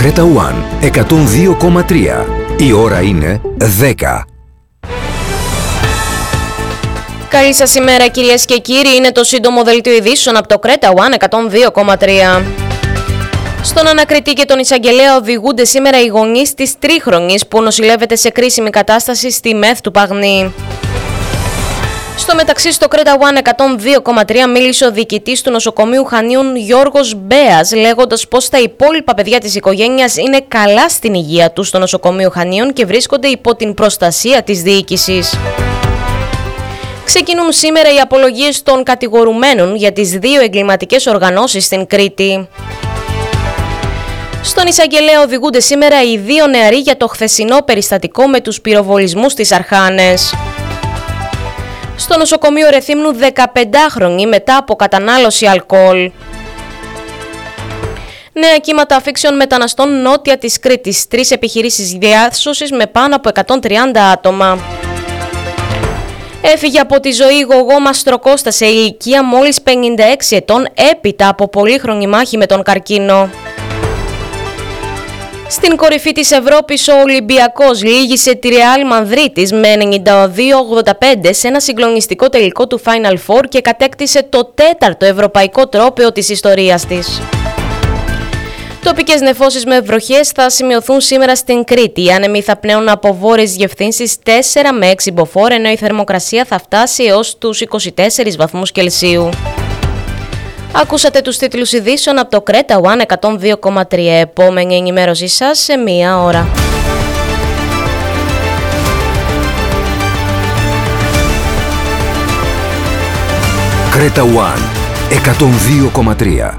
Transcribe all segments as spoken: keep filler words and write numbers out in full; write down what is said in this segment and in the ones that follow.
Creta One εκατόν δύο κόμμα τρία. Η ώρα είναι δέκα. Καλή σας ημέρα κυρίες και κύριοι, είναι το σύντομο δελτίο ειδήσεων από το Creta One εκατόν δύο κόμμα τρία. Στον ανακριτή και τον εισαγγελέα οδηγούνται σήμερα οι γονείς της τρίχρονης που νοσηλεύεται σε κρίσιμη κατάσταση στη ΜΕΘ του Παγνή. Στο μεταξύ, στο Creta One εκατόν δύο κόμμα τρία μίλησε ο διοικητής του νοσοκομείου Χανίων Γιώργος Μπέας, λέγοντας πως τα υπόλοιπα παιδιά της οικογένειας είναι καλά στην υγεία τους στο νοσοκομείο Χανίων και βρίσκονται υπό την προστασία της διοίκησης. Ξεκινούν σήμερα οι απολογίες των κατηγορουμένων για τις δύο εγκληματικές οργανώσεις στην Κρήτη. Στον εισαγγελέα οδηγούνται σήμερα οι δύο νεαροί για το χθεσινό περιστατικό με τους πυροβολισμούς στις Αρχάνες. Στο νοσοκομείο Ρεθύμνου δεκαπεντάχρονη μετά από κατανάλωση αλκοόλ. Νέα κύματα αφήξεων μεταναστών νότια της Κρήτης. Τρεις επιχειρήσεις διάσωσης με πάνω από εκατόν τριάντα άτομα. Έφυγε από τη ζωή γογό Μαστροκώστα σε ηλικία μόλις πενήντα έξι ετών έπειτα από πολύχρονη μάχη με τον καρκίνο. Στην κορυφή της Ευρώπης ο Ολυμπιακός λήγησε τη Ρεάλ Μανδρίτης με ενενήντα δύο ογδόντα πέντε σε ένα συγκλονιστικό τελικό του Final Four και κατέκτησε το τέταρτο ευρωπαϊκό τρόπαιο της ιστορίας της. Τοπικές νεφώσεις με βροχές θα σημειωθούν σήμερα στην Κρήτη. Οι άνεμοι θα πνέουν από βόρειες διευθύνσεις τέσσερα με έξι μποφόρ, ενώ η θερμοκρασία θα φτάσει έως τους είκοσι τέσσερις βαθμούς Κελσίου. Ακούσατε τους τίτλους ειδήσεων από το Creta One εκατόν δύο κόμμα τρία. Επόμενη ενημέρωσή σας σε μία ώρα. Creta One εκατόν δύο κόμμα τρία.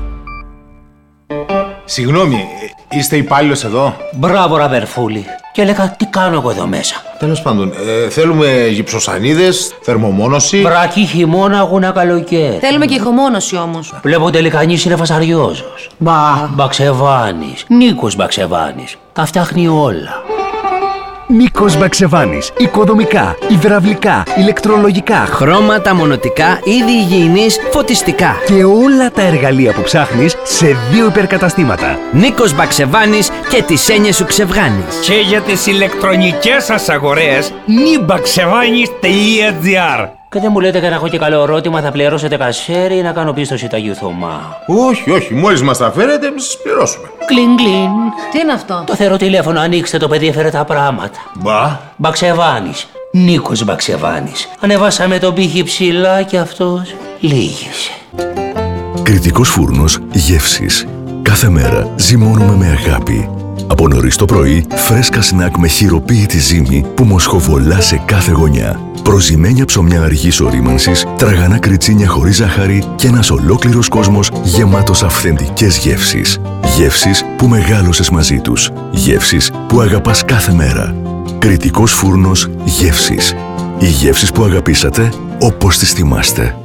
Συγγνώμη, είστε υπάλληλος εδώ? Μπράβο, ραβερφούλη. Και έλεγα τι κάνω εγώ εδώ μέσα. Τέλος πάντων, ε, θέλουμε γυψοσανίδες, θερμομόνωση. Βρακή χειμώνα, αγούνα καλοκαίρι. Θέλουμε και ηχομόνωση όμως. Βλέπω τελικά κανείς είναι φασαριόζος. Μπα, Μπαξεβάνης. Νίκος Μπαξεβάνης. Τα φτιάχνει όλα. Νίκος Μπαξεβάνης. Οικοδομικά, υδραυλικά, ηλεκτρολογικά, χρώματα, μονοτικά, είδη υγιεινής, φωτιστικά. Και όλα τα εργαλεία που ψάχνεις σε δύο υπερκαταστήματα. Νίκος Μπαξεβάνης και τις έννοιες σου ξεβγάνεις. Και για τις ηλεκτρονικές σας αγορές, νιμπαξεβάνης τελεία τζι άρ. Και δεν μου λέτε και να έχω και καλό ερώτημα, θα πληρώσετε κασέρι ή να κάνω πίστοση τα Θωμά? Όχι, όχι, μόλις μας τα φέρετε, εμείς σας πληρώσουμε. Κλιν, κλιν. Τι είναι αυτό? Το θεωρώ τηλέφωνο, ανοίξτε, το παιδί έφερε τα πράγματα. Μπα. Μπαξεβάνης. Νίκος Μπαξεβάνης. Ανεβάσαμε τον πύχη ψηλά και αυτός λύγησε. Κρητικός φούρνος γεύσης. Κάθε μέρα ζυμώνουμε με αγάπη. Από νωρίς το πρωί, φρέσκα σνακ με χειροποίητη ζύμη που μοσχοβολά σε κάθε γωνιά. Προζυμένια ψωμιά αργής ορίμανσης, τραγανά κριτσίνια χωρίς ζάχαρη και ένας ολόκληρος κόσμος γεμάτος αυθεντικές γεύσεις. Γεύσεις που μεγάλωσες μαζί τους. Γεύσεις που αγαπάς κάθε μέρα. Κρητικός φούρνος γεύσης. Οι γεύσεις που αγαπήσατε όπως τις θυμάστε.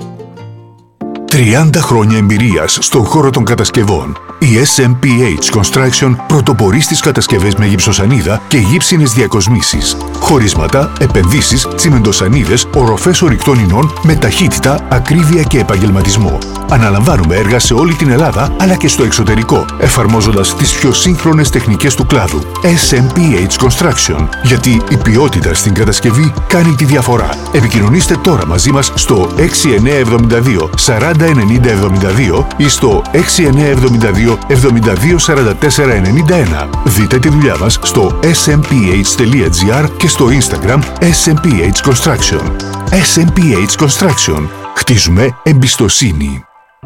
τριάντα χρόνια εμπειρίας στον χώρο των κατασκευών. Η ες εμ πι έιτς Construction πρωτοπορεί στις κατασκευές με γυψοσανίδα και γύψινες διακοσμήσεις. Χωρίσματα, επενδύσεις, τσιμεντοσανίδες, οροφές ορυκτών ινών με ταχύτητα, ακρίβεια και επαγγελματισμό. Αναλαμβάνουμε έργα σε όλη την Ελλάδα αλλά και στο εξωτερικό, εφαρμόζοντας τις πιο σύγχρονες τεχνικές του κλάδου. ες εμ πι έιτς Construction. Γιατί η ποιότητα στην κατασκευή κάνει τη διαφορά. Επικοινωνήστε τώρα μαζί μας στο έξι εννιά εβδομήντα δύο σαράντα ενενήντα εβδομήντα δύο ή στο έξι εννιά εβδομήντα δύο εβδομήντα δύο σαράντα τέσσερα ενενήντα ένα. Δείτε τη δουλειά μας στο ες εμ πι έιτς τελεία τζι άρ και στο Instagram ες εμ πι έιτς Construction. ες εμ πι έιτς Construction. Χτίζουμε εμπιστοσύνη.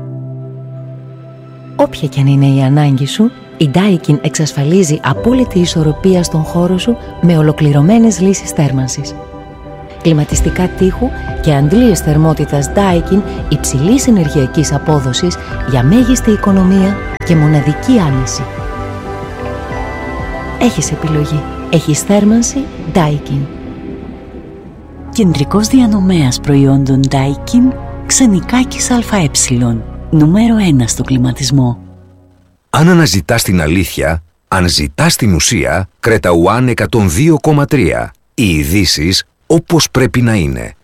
Όποια και αν είναι η ανάγκη σου, η Daikin εξασφαλίζει απόλυτη ισορροπία στον χώρο σου με ολοκληρωμένες λύσεις θέρμανσης. Κλιματιστικά τείχου και αντλίες θερμότητας Daikin υψηλής ενεργειακής απόδοσης για μέγιστη οικονομία και μοναδική άνεση. Έχεις επιλογή. Έχεις θέρμανση Daikin. Κεντρικός διανομέας προϊόντων Daikin, Ξενικάκης ΑΕ. Νούμερο ένα στο κλιματισμό. Αν αναζητάς την αλήθεια, αν ζητάς την ουσία, Creta One εκατόν δύο κόμμα τρία. Οι ειδήσεις όπως πρέπει να είναι.